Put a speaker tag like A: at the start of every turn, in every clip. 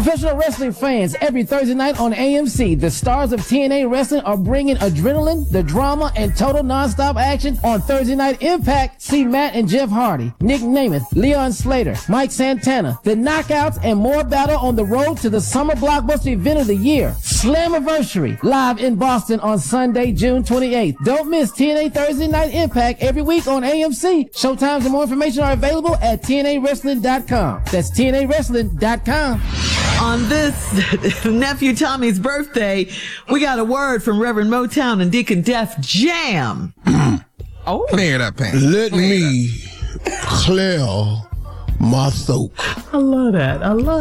A: Professional wrestling fans, every Thursday night on AMC, the stars of TNA Wrestling are bringing adrenaline, the drama, and total nonstop action on Thursday Night Impact. See Matt and Jeff Hardy, Nick Namath, Leon Slater, Mike Santana, the Knockouts, and more battle on the road to the summer blockbuster event of the year, Slammiversary, live in Boston on Sunday, June 28th. Don't miss TNA Thursday Night Impact every week on AMC. Showtimes and more information are available at TNAWrestling.com. That's TNAWrestling.com.
B: On this nephew Tommy's birthday, we got a word from Reverend Motown and Deacon Def Jam.
C: Clear it up, Pam.
D: Let me clear my throat.
B: I love that.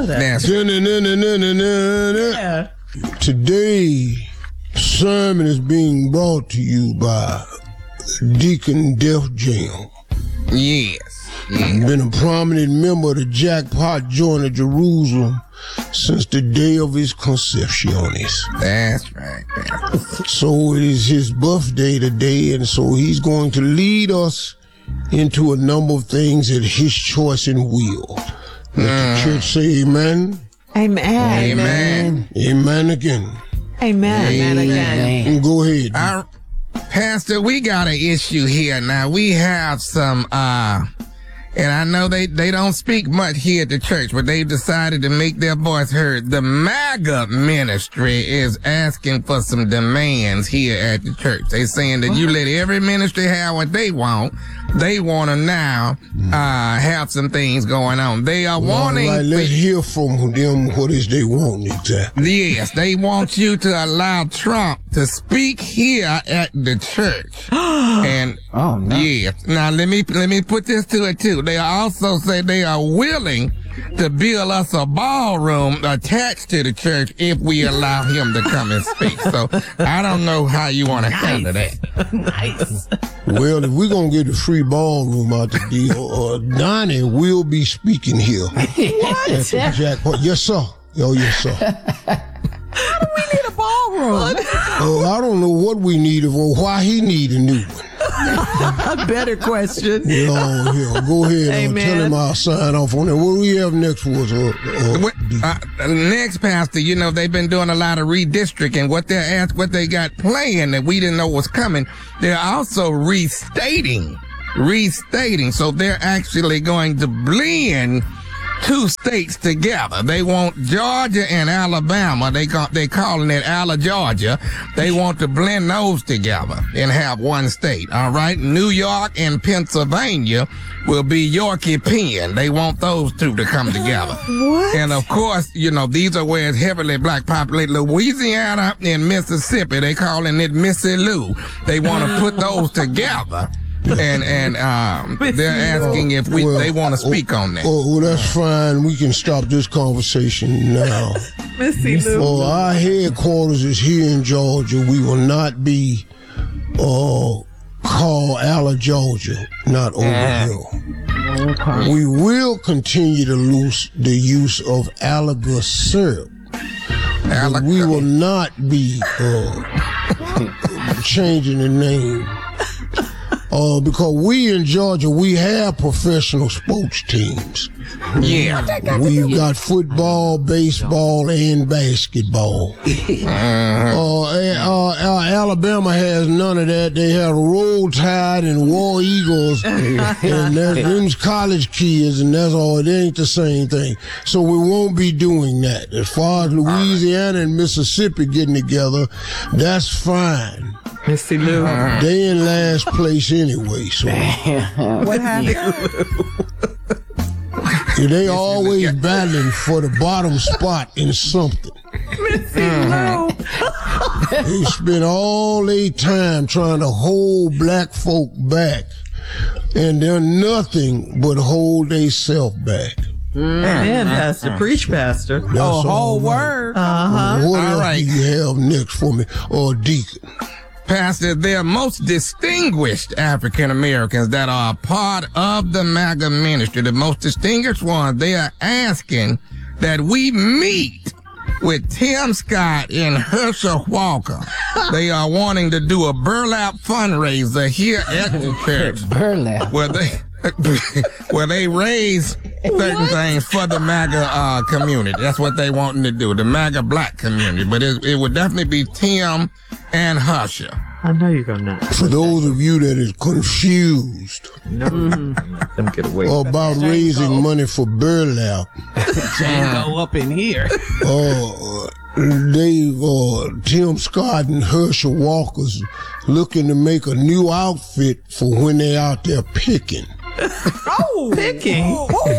D: Yeah. Today, sermon is being brought to you by Deacon Def Jam.
C: Yes.
D: Been a prominent member of the Jackpot Joint of Jerusalem since the day of his conceptionis.
C: That's right.
D: So it is his birthday today, and so he's going to lead us into a number of things at his choice and will. Let the church say amen.
B: Amen.
D: Amen again.
B: Amen.
D: Go ahead.
C: Pastor, we got an issue here now. We have some, and I know they don't speak much here at the church, but they've decided to make their voice heard. The MAGA ministry is asking for some demands here at the church. They're saying that you let every ministry have what they want. They want to now have some things going on. They are wanting...
D: All right, let's hear from them what is they want exactly.
C: Yes, they want you to allow Trump to speak here at the church. And yes. Now let me put this to it too. They also say they are willing to build us a ballroom attached to the church if we allow him to come and speak. So I don't know how you want to handle that.
B: Nice.
D: Well, if we're going to get a free ballroom out the deal, Donnie will be speaking here.
B: What?
D: At the Jackpot. Yes, sir. Oh, yes, sir.
B: How do we need a ballroom?
D: I don't know what we need or why he need a new one.
B: A better question.
D: Yeah, go ahead. Tell him I'll sign off on it. What do we have next for us?
C: Next, Pastor, you know, they've been doing a lot of redistricting. What they got playing that we didn't know was coming, they're also restating. So they're actually going to blend two states together. They want Georgia and Alabama. They calling it Ala Georgia. They want to blend those together and have one state. All right. New York and Pennsylvania will be Yorkie Penn. They want those two to come together.
B: What?
C: And of course, you know, these are where it's heavily black populated. Louisiana and Mississippi, they calling it Missy Lou. They want to put those together. And they're asking if they want to speak on that.
D: Well, that's fine. We can stop this conversation now.
B: Missy Lou.
D: Our headquarters is here in Georgia. We will not be called Ala Georgia, not over here. Okay. We will continue to the use of Alaga syrup. But we will not be changing the name. Because we in Georgia, we have professional sports teams.
C: Yeah.
D: We've got football, baseball, and basketball. Alabama has none of that. They have Roll Tide and War Eagles, and them's college kids, and that's all. It ain't the same thing. So we won't be doing that. As far as Louisiana and Mississippi getting together, that's fine.
B: Missy Lou.
D: They in last place anyway, so.
B: What happened?
D: They always battling for the bottom spot in something.
B: Missy Lou.
D: They spend all their time trying to hold black folk back, and they're nothing but hold theyself back.
B: Man, Pastor, preach, Pastor.
D: That's a whole
B: word.
D: What else do you have next for me, or Deacon?
C: Pastor, they're most distinguished African Americans that are a part of the MAGA ministry. The most distinguished ones, they are asking that we meet with Tim Scott and Herschel Walker. They are wanting to do a burlap fundraiser here at the church.
A: Burlap.
C: Where they raise certain things for the MAGA community. That's what they wanting to do, the MAGA black community. But it would definitely be Tim and Husher.
B: I know you're gonna.
D: For those of you that is confused
B: Let them get away.
D: about raising money for burlap,
A: Django up in here.
D: Tim Scott and Herschel Walker's looking to make a new outfit for when they out there picking.
B: Picking?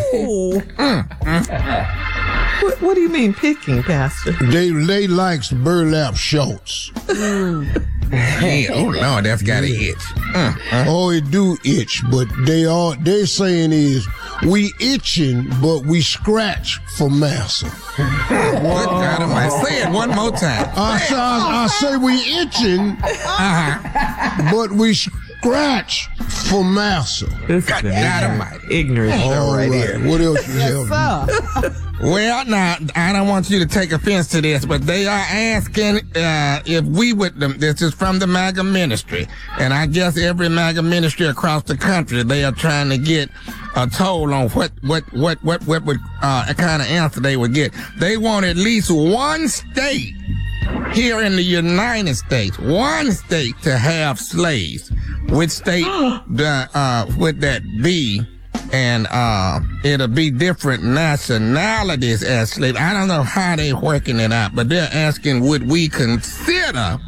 B: What do you mean picking, Pastor?
D: They likes burlap shorts.
C: Yeah. Oh Lord, that's got an itch.
D: Oh, it do itch, but they're saying is we itching, but we scratch for massa.
C: Good God Almighty. Say it one more time.
D: I say we itching, but we scratch for massa.
B: This
C: God
B: is
C: Almighty.
B: ignorant show
D: All
B: right
D: right,
B: here.
D: what else you have?
C: Well, now, I don't want you to take offense to this, but they are asking if we would, this is from the MAGA ministry, and I guess every MAGA ministry across the country, they are trying to get a toll on what would, a kind of answer they would get. They want at least one state here in the United States, one state to have slaves. Which state would that be? And it'll be different nationalities as slaves. I don't know how they working it out, but they're asking, would we consider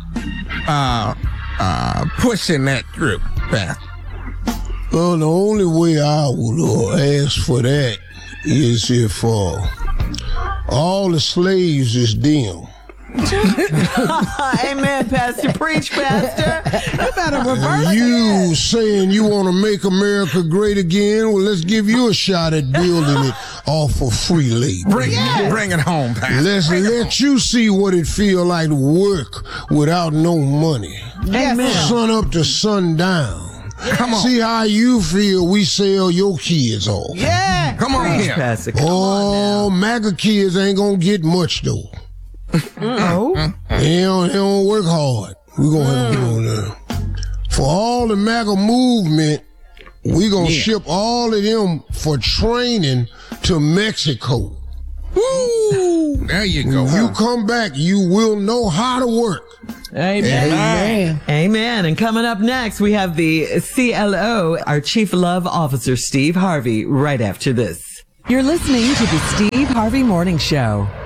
C: pushing that through, Pastor?
D: Well, the only way I would ask for that is if all the slaves is them.
B: Amen, Pastor. Preach, Pastor. You better reverse
D: You saying you want to make America great again? Well, let's give you a shot at building it off of free labor.
C: Bring it home, Pastor.
D: Let's let you see what it feel like to work without no money.
B: Amen.
D: Sun up to sundown.
C: Come on.
D: See how you feel we sell your kids off.
B: Yeah.
C: Come on
B: Preach,
C: here.
B: Pastor.
D: Oh, MAGA kids ain't gonna get much though.
B: No.
D: They don't work hard. We're gonna have to do that. For all the MAGA movement, we're gonna ship all of them for training to Mexico.
C: Woo! There you go.
D: You come back, you will know how to work.
A: Amen.
B: Amen. And coming up next, we have the CLO, our Chief Love Officer, Steve Harvey, right after this. You're listening to the Steve Harvey Morning Show.